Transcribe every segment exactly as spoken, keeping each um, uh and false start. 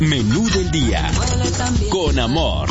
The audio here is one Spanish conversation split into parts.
Menú del día. Con amor.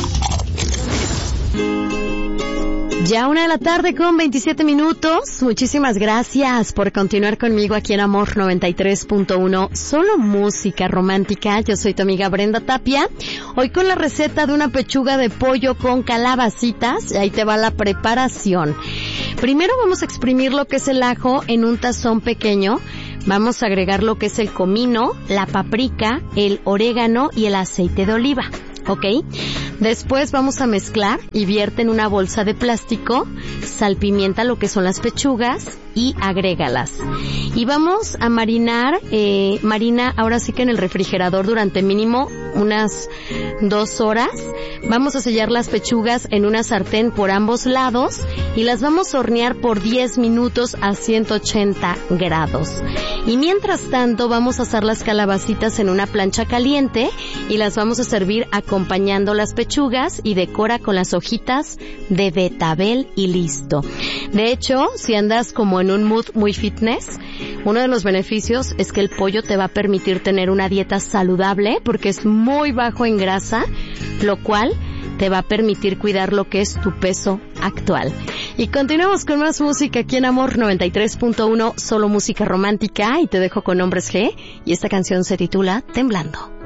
Ya una de la tarde con veintisiete minutos. Muchísimas gracias por continuar conmigo aquí en Amor noventa y tres punto uno. Solo música romántica. Yo soy tu amiga Brenda Tapia. Hoy con la receta de una pechuga de pollo con calabacitas. Y ahí te va la preparación. Primero vamos a exprimir lo que es el ajo en un tazón pequeño. Vamos a agregar lo que es el comino, la paprika, el orégano y el aceite de oliva. ¿Ok? Después vamos a mezclar y vierte en una bolsa de plástico, salpimienta lo que son las pechugas y agrégalas. Y vamos a marinar, eh, marina ahora sí que en el refrigerador durante mínimo unas dos horas. Vamos a sellar las pechugas en una sartén por ambos lados y las vamos a hornear por diez minutos a ciento ochenta grados. Y mientras tanto vamos a asar las calabacitas en una plancha caliente y las vamos a servir acompañando las pechugas y decora con las hojitas de betabel y listo. De hecho, si andas como en un mood muy fitness, uno de los beneficios es que el pollo te va a permitir tener una dieta saludable porque es muy bajo en grasa, lo cual te va a permitir cuidar lo que es tu peso actual. Y continuamos con más música aquí en Amor noventa y tres punto uno, solo música romántica, y te dejo con Hombres G, y esta canción se titula Temblando.